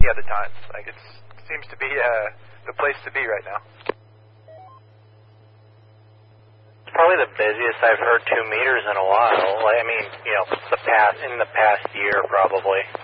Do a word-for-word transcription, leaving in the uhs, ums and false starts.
any other time. Like, it seems to be uh, the place to be right now. It's probably the busiest I've heard two meters in a while. Like, I mean, you know, the past in the past year probably.